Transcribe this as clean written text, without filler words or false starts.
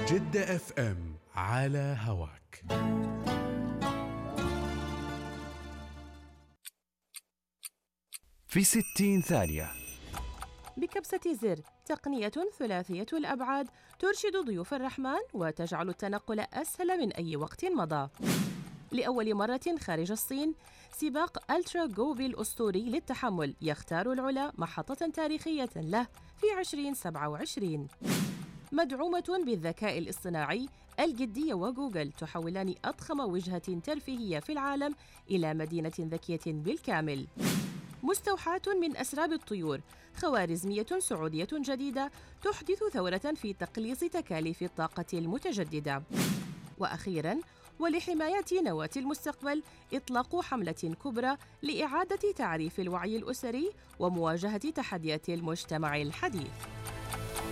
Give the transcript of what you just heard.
جدة اف ام على هواك. في 60 ثانية. بكبسة زر، تقنية ثلاثية الأبعاد ترشد ضيوف الرحمن وتجعل التنقل أسهل من أي وقت مضى. لأول مرة خارج الصين، سباق ألترا جوبي الأسطوري للتحمل يختار العلا محطة تاريخية له في 2027. مدعومة بالذكاء الاصطناعي، الجدية وجوجل تحولان أضخم وجهة ترفيهية في العالم إلى مدينة ذكية بالكامل. مستوحاة من أسراب الطيور، خوارزمية سعودية جديدة تحدث ثورة في تقليص تكاليف الطاقة المتجددة. وأخيراً، ولحماية نواة المستقبل، إطلاق حملة كبرى لإعادة تعريف الوعي الأسري ومواجهة تحديات المجتمع الحديث.